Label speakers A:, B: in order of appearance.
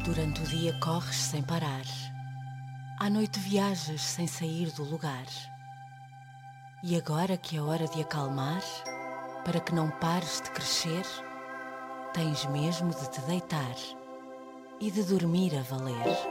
A: Durante o dia corres sem parar, à noite viajas sem sair do lugar. E agora que é hora de acalmar, para que não pares de crescer, tens mesmo de te deitar e de dormir a valer.